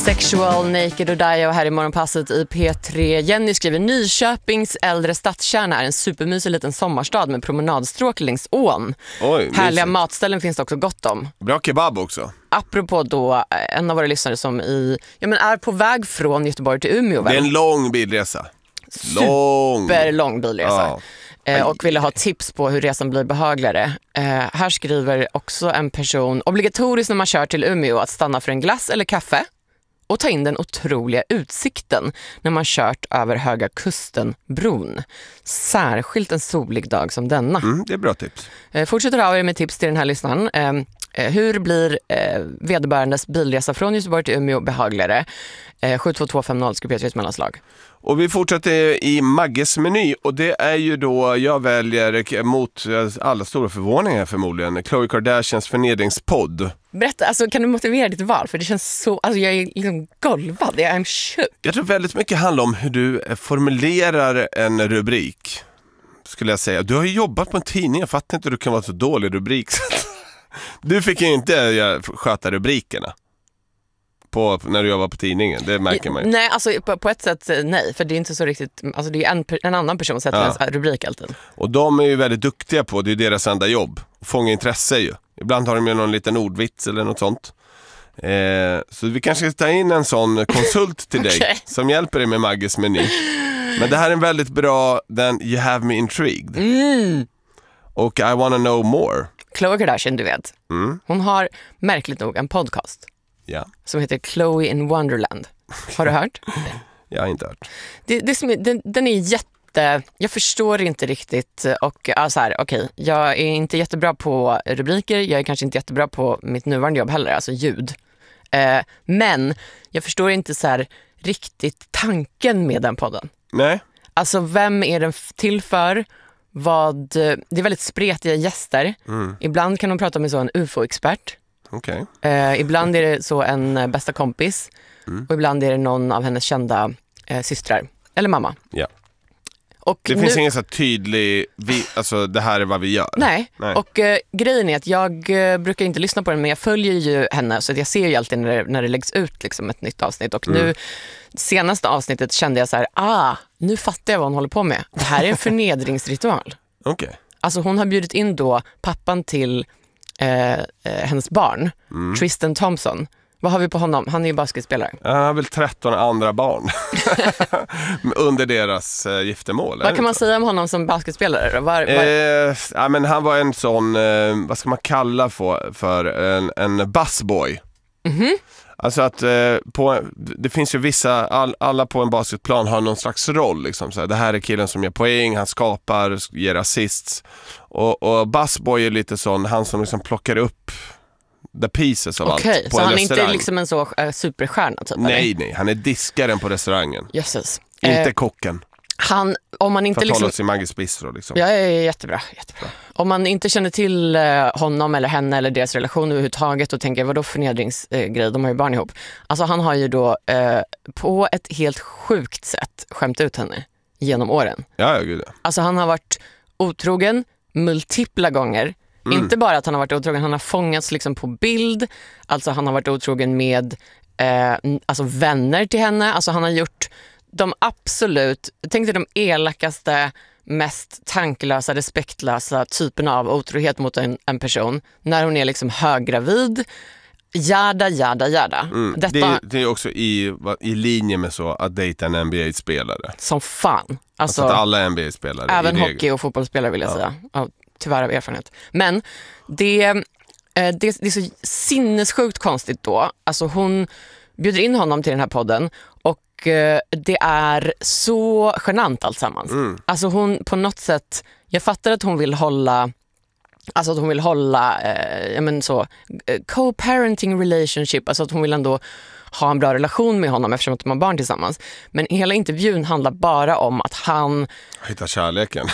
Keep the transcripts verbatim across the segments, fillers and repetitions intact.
Sexual, Naked och Die och här i morgonpasset i P tre. Jenny skriver: Nyköpings äldre stadskärna är en supermysig liten sommarstad med promenadstråk längs ån. Oj, härliga mysigt. Matställen finns det också gott om. Bra kebab också. Apropå då en av våra lyssnare som i, ja, men är på väg från Göteborg till Umeå. Det är en lång bilresa. Lång. Superlång bilresa. Ja. Eh, och ville ha tips på hur resan blir behagligare. Eh, här skriver också en person: obligatoriskt när man kör till Umeå att stanna för en glass eller kaffe och ta in den otroliga utsikten när man kört över Höga Kusten-bron. Särskilt en solig dag som denna. Mm, det är bra tips. Eh, fortsätter av er med tips till den här lyssnaren. Eh, eh, hur blir eh, vederbörandes bilresa från Göteborg till Umeå behagligare? Eh, sju två två fem noll ska P tre mellanslag. Och vi fortsätter i Magges meny, och det är ju då jag väljer mot alla stora förvåningar förmodligen Khloe Kardashians förnedringspodd. Berätta, alltså, kan du motivera ditt val? För det känns så, alltså jag är liksom golvad, jag är shook. Jag tror väldigt mycket handlar om hur du formulerar en rubrik, skulle jag säga. Du har ju jobbat på en tidning, jag fattar inte hur du kan vara så dålig rubrik. Du fick ju inte sköta rubrikerna på, när du jobbar på tidningen, det märker man ju. Nej, alltså på, på ett sätt nej, för det är inte så riktigt, alltså det är en, en annan person som sätter ja. en rubrik alltid. Och de är ju väldigt duktiga på, det är ju deras enda jobb, fånga intresse ju. Ibland har de ju någon liten ordvits eller något sånt. Eh, så vi kanske ska ta in en sån konsult till dig okay. som hjälper dig med Magges meny. Men det här är en väldigt bra, den You Have Me Intrigued. Mm. Och I Wanna Know More. Khloe Kardashian, du vet. Mm. Hon har märkligt nog en podcast. Ja. Som heter Khloe in Wonderland. Har du hört? Jag har inte hört. Det, det som är, den, den är jätte... Jag förstår inte riktigt. Och ja, så här, okej, okay, jag är inte jättebra på rubriker. Jag är kanske inte jättebra på mitt nuvarande jobb heller, alltså ljud. Eh, men jag förstår inte så här riktigt tanken med den podden. Nej. Alltså, vem är den till för? Vad, det är väldigt spretiga gäster. Mm. Ibland kan de prata med så en U F O-expert. Okay. Eh, ibland är det så en eh, bästa kompis. Mm. Och ibland är det någon av hennes kända eh, systrar. Eller mamma. Ja. Och det nu... finns ingen så tydlig, vi, alltså det här är vad vi gör. Nej, Nej. och eh, grejen är att jag eh, brukar inte lyssna på den, men jag följer ju henne, så att jag ser ju alltid när det, när det läggs ut liksom, ett nytt avsnitt. Och mm. nu, senaste avsnittet kände jag så här, ah, nu fattar jag vad hon håller på med. Det här är en förnedringsritual. Okej. Okay. Alltså hon har bjudit in då pappan till eh, eh, hennes barn, mm. Tristan Thompson. Vad har vi på honom? Han är ju basketspelare. Han har väl tretton andra barn under deras uh, giftermål. Vad kan man säga om honom som basketspelare? Var, var... Eh, ja, men han var en sån, eh, vad ska man kalla för, för en, en busboy. Mm-hmm. Alltså att eh, på, det finns ju vissa, all, alla på en basketplan har någon slags roll. Liksom, så här, det här är killen som gör poäng, han skapar, ger assists. Och, och busboy är lite sån, han som liksom plockar upp the pieces av okay, allt på så en han är restaurang. inte liksom en så uh, superstjärna typ? Nej, eller? nej, han är diskaren på restaurangen. Jesus. Inte eh, kocken. Han, om man inte för att liksom... hålla oss i Maggies bistro liksom. Ja, ja, ja, jättebra, jättebra. Om man inte känner till uh, honom eller henne eller deras relation överhuvudtaget och tänker, vadå förnedringsgrej, uh, de har ju barn ihop. Alltså han har ju då uh, på ett helt sjukt sätt skämt ut henne genom åren. Ja, ja, gud ja. Alltså han har varit otrogen multipla gånger. Mm. Inte bara att han har varit otrogen, han har fångats liksom på bild. Alltså han har varit otrogen med eh, alltså vänner till henne. Alltså han har gjort de absolut, tänk dig de elakaste, mest tanklösa, respektlösa typerna av otrohet mot en, en person. När hon är liksom höggravid. Jada, jada, jada. Mm. Detta, det, det är också i, i linje med så att dejta en N B A-spelare. Som fan. Alltså, alltså att alla N B A-spelare. Även hockey- och fotbollsspelare vill jag ja. säga. Ja, tyvärr av erfarenhet. Men det, det, det är så sinnessjukt konstigt då. Alltså hon bjuder in honom till den här podden och det är så genant alltsammans. Mm. Alltså hon på något sätt, jag fattar att hon vill hålla alltså att hon vill hålla eh, jag men så co-parenting relationship, alltså att hon vill ändå ha en bra relation med honom eftersom att de har barn tillsammans. Men hela intervjun handlar bara om att han hittar kärleken.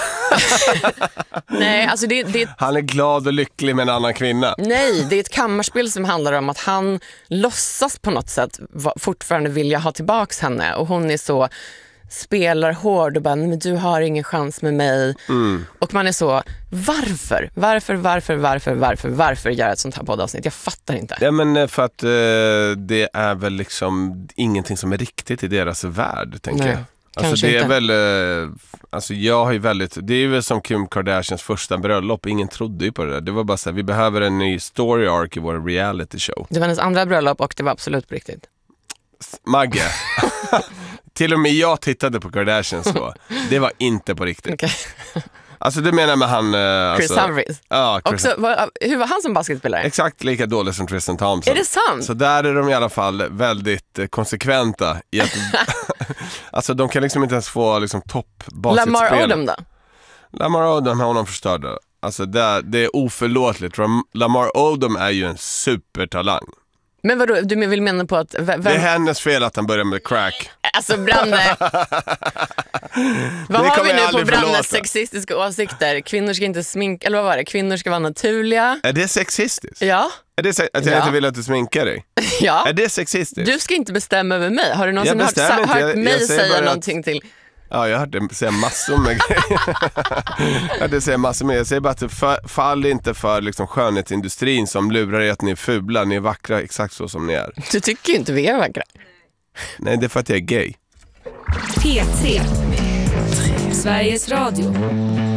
Nej, alltså det, det... Han är glad och lycklig med en annan kvinna. Nej, det är ett kammarspel som handlar om att han låtsas på något sätt fortfarande vilja ha tillbaks henne. Och hon är så spelar hård och bara, men du har ingen chans med mig. Mm. Och man är så, varför? Varför, varför, varför, varför, varför göra ett sånt här poddavsnitt? Jag fattar inte. Ja, men för att eh, det är väl liksom ingenting som är riktigt i deras värld, tänker Nej, jag. Alltså kanske det är inte. väl, eh, alltså jag har ju väldigt, det är väl som Kim Kardashians första bröllop, ingen trodde ju på det där. Det var bara så här, vi behöver en ny story arc i vår reality show. Det var hennes andra bröllop och det var absolut på riktigt. Magge, till och med jag tittade på Kardashians då. Det var inte på riktigt. Okay. Alltså du menar med han... Eh, Chris alltså, Humphries. Ja, Chris Också, vad, hur var han som basketspelare? Exakt lika dålig som Tristan Thompson. Är det sant? Så där är de i alla fall väldigt eh, konsekventa i att alltså de kan liksom inte ens få liksom topp basketspelare. Lamar Odom då? Lamar Odom har honom förstörd. Alltså det, det är oförlåtligt. Lamar Odom är ju en supertalang. Men vadå, du vill mena på att... Vem? Det är hennes fel att han börjar med crack. Alltså Branne. Vad Det har kommer vi jag nu på aldrig Brannes förlåta. sexistiska åsikter? Kvinnor ska inte sminka, eller vad var det? Kvinnor ska vara naturliga. Är det sexistiskt? Ja. Är det se- att jag Ja. inte vill att du sminkar dig? Ja. Är det sexistiskt? Du ska inte bestämma över mig. Har du någonsin Jag hört, bestämmer sa- inte. hört Jag- jag mig säger säga bara att- någonting till... Ja, jag hörde säga massor med grejer. Jag hörde säga massor med. Jag säger bara att för, fall inte för liksom skönhetsindustrin som lurar er att ni är fula. Ni är vackra exakt så som ni är. Du tycker ju inte vi är vackra. Nej, det är för att jag är gay. P tre. Sveriges Radio.